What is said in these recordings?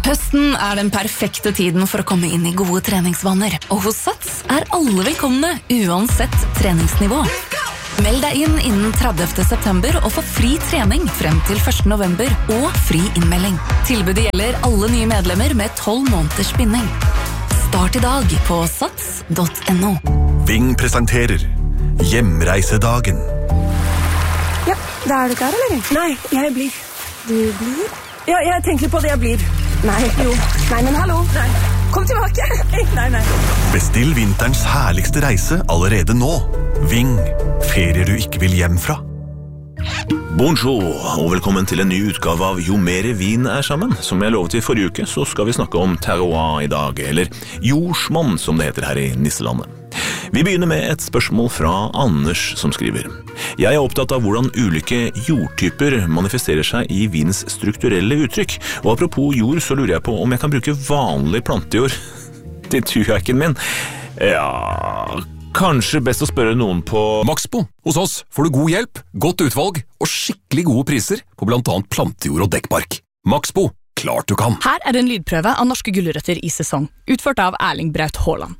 Høsten den perfekte tiden for å komme inn I gode treningsvaner, og hos Sats alle velkomne, uansett treningsnivå. Meld deg inn innen 30. september og få fri trening frem til 1. november og fri innmelding. Tilbudet gjelder alle nye medlemmer med 12 måneders binding. Start I dag på sats.no. Ving presenterer Hjemreisedagen. Ja, da du klar, eller? Nei, jeg blir. Du blir? Ja, jeg tenker på det jeg blir. Nei, jo. Nei, men hallo. Nei. Kom tilbake. Nei. Bestill vinterens herligste reise allerede nå. Ving, ferier du ikke vil hjem fra. Bonjour, og velkommen til en ny utgave av Jo mer vin sammen. Som jeg lovet I forrige uke, så skal vi snakke om terroir I dag, eller jordsmonn, som det heter her I Nisselandet. Vi begynner med et spørsmål fra Anders som skriver. Jeg opptatt av hvordan ulike jordtyper manifesterer seg I vinens strukturelle uttrykk. Og apropos jord, så lurer jeg på om jeg kan bruke vanlig plantejord til turjakken min. Ja, kanskje best å spørre noen på Maxbo. Hos oss får du god hjelp, godt utvalg og skikkelig gode priser på blant annet plantejord og dekkbark. Maxbo, klart du kan. Her en lydprøve av norske gulrøtter I sesong, utført av Erling Braut Haaland.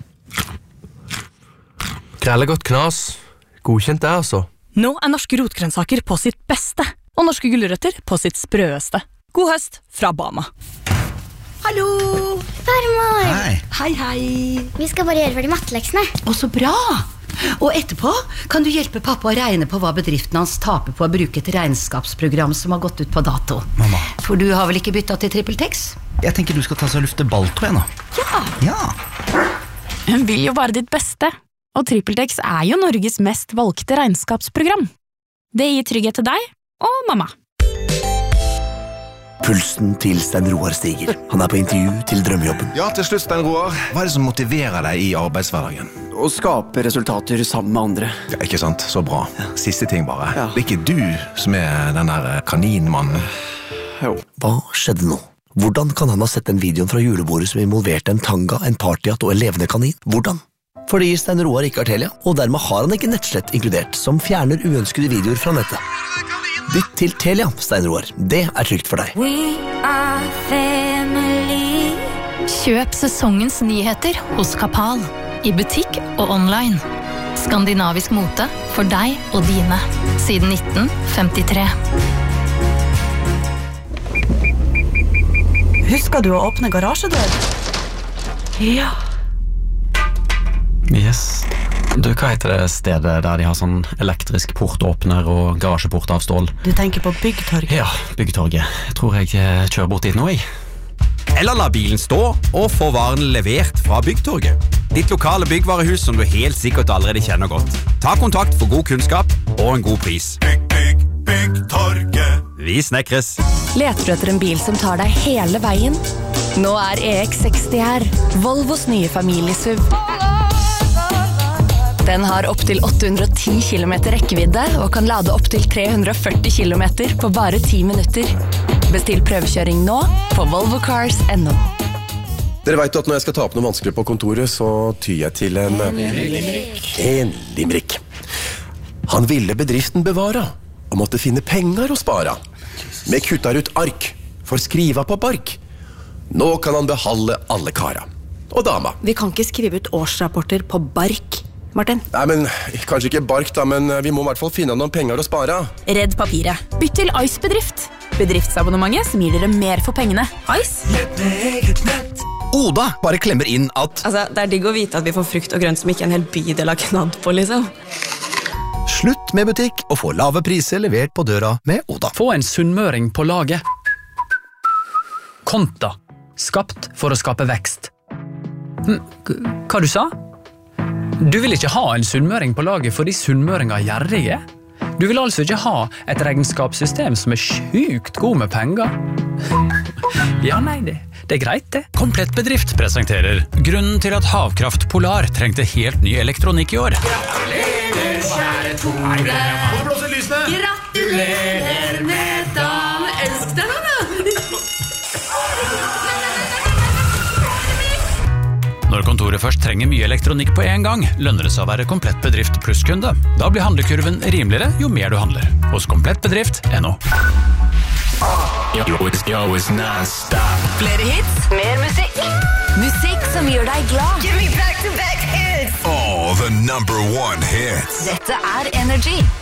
Grellegodt knas. Godkjent det, altså. Nå norske rotgrønnsaker på sitt beste, og norske gulrøtter på sitt sprøeste. God høst fra Bama. Hallo! Farmor! Hei. Vi skal bare gjøre ferdig matteleksene. Å, så bra! Og etterpå kan du hjelpe pappa å regne på hva bedriften hans taper på å bruke et regnskapsprogram som har gått ut på dato. Mamma. For du har vel ikke byttet til TrippelTex? Jeg tenker du skal ta seg og lufte ball, tror jeg nå. Ja. Hun vil jo bare ditt beste. Og TrippelTex jo Norges mest valgte regnskapsprogram. Det gir trygghet til deg og mamma. Pulsen til Stein Roar stiger. Han på intervju til drømmejobben. Ja, til slutt, Stein Roar. Hva det som motiverer deg I arbeidshverdagen? Å skape resultater sammen med andre. Ja, ikke sant? Så bra. Siste ting bare. Ja. Det ikke du som den der kaninmannen. Jo. Hva skjedde nå? Hvordan kan han ha sett den videoen fra julebordet som involverte en tanga, en partyhatt og en levende kanin? Hvordan? Fordi Stein Roar ikke har Telia, og dermed har han ikke nettslett inkludert, som fjerner uønskede videoer fra nettet. Bytt til Telia, Stein Roar. Det trygt for deg. We are family. Kjøp sesongens nyheter hos Kapal. I butikk og online. Skandinavisk mote for deg og dine. Siden 1953. Husker du å åpne garasjedør? Ja. Yes. Du, hva heter det stedet der de har sånn elektrisk portåpner og garasjeport av stål? Du tenker på Byggtorget? Ja, Byggtorget. Jeg tror jeg kjører bort dit nå, jeg. Eller la bilen stå og få varen levert fra Byggtorget. Ditt lokale byggvarehus som du helt sikkert allerede kjenner godt. Ta kontakt for god kunnskap og en god pris. Byggtorget. Vi snekres. Leter du etter en bil som tar deg hele veien? Nå EX60 her. Volvos nye familiesuv. Den har opp til 810 km rekkevidde og kan lade opp til 340 km på bare 10 minutter. Bestill prøvekjøring nå på volvocars.no. Dere vet at når jeg skal ta opp noe vanskelig på kontoret, så tyr jeg til en limerick. Han ville bedriften bevara og måtte finne penger å spara. Med kuttar ut ark for skriva på bark. Nå kan han behalde alle kara. Og dama. Vi kan ikke skrive ut årsrapporter på bark. Martin? Nei, men kanskje ikke bark da, men vi må I hvert fall finne noen penger å spare. Redd papiret. Bytt til Ice Bedrift. Bedriftsabonnementet som gir dere mer for pengene. Ice? Oda bare klemmer inn at... Altså, det digg å vite at vi får frukt og grønt som ikke en hel bydel har knadd på, liksom. Slutt med butikk og få lave priser levert på døra med Oda. Få en sunnmøring på laget. Konta. Skapt for å skape vekst. Hva du sa? Du vil ikke ha en sunnmøring på laget fordi sunnmøringer gjerrige? Du vil altså ikke ha et regnskapssystem som sjukt god med penger? Ja, nei, det greit det. Komplett Bedrift presenterer grunnen til at Havkraft Polar trengte helt ny elektronikk I år. Gratulerer, kjære Tore. Gratulerer med dagen. Elsk deg nå, da. Når kontoret først trenger mye elektronikk på en gang, lønner det seg å være Komplett Bedrift plusskunde. Da blir handlekurven rimeligere jo mer du handler. Hos komplettbedrift.no. It's non-stop. Flere hits, mer musikk. Musikk som gjør deg glad. Give me back-to-back hits. All the number one hits. Dette Energy.